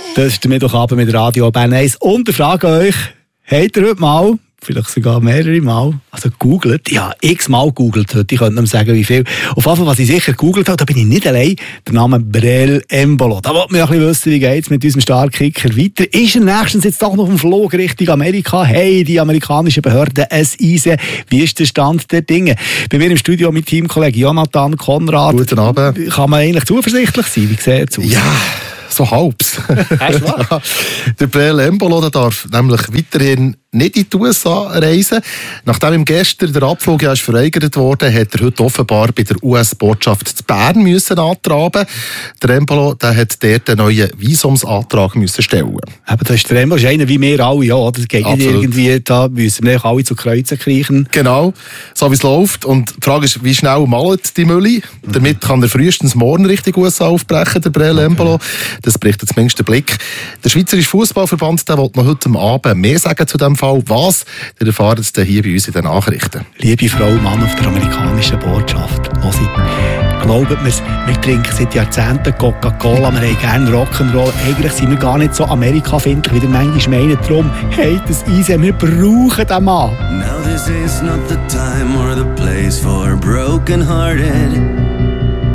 Das ist der Mittwochabend mit Radio Bern 1. Und ich frage euch, habt ihr heute mal, vielleicht sogar mehrere Mal, also googelt, ja, x-mal googelt heute, ich könnte nicht sagen, wie viel. Auf jeden Fall, was ich sicher googelt habe, da bin ich nicht allein, der Name Breel Embolo. Da wollte man ja ein bisschen wissen, wie geht es mit unserem Starkicker weiter. Ist er nächstens jetzt doch noch auf dem Flug Richtung Amerika? Hey, die amerikanischen Behörden, es eisen. Wie ist der Stand der Dinge? Bei mir im Studio mit Teamkollege Jonathan Konrad. Guten Abend. Kann man eigentlich zuversichtlich sein? Wie sieht es aus? Ja, so halbs. Echt wahr? Der Breel Embolo darf nämlich weiterhin nicht in die USA reisen. Nachdem ihm gestern der Abflug ja verweigert wurde, hat er heute offenbar bei der US-Botschaft zu Bern müssen antraben. Der Embolo hat dort einen neuen Visumsantrag müssen stellen. Aber das ist der Embolo, ist einer wie wir alle, ja, oder? Das geht nicht irgendwie, da müssen wir alle zu Kreuzen kriechen. Genau, so wie es läuft. Und die Frage ist, wie schnell malt die Mülle? Damit kann er frühestens morgen Richtung USA aufbrechen, der Breel Embolo. Das berichtet zumindest der Blick. Der Schweizerische Fußballverband, der will noch heute Abend mehr sagen zu dem Fall. Was? Ihr erfahrt es hier bei uns in den Nachrichten. Liebe Frau und Mann auf der amerikanischen Botschaft, glaubt mir's, wir trinken seit Jahrzehnten Coca-Cola, wir haben gerne Rock'n'Roll. Eigentlich sind wir gar nicht so Amerika-findlich, wie der manchmal meinen. Darum, hey, das Eisen, wir brauchen den Mann. Now this is not the time or the place for broken-hearted.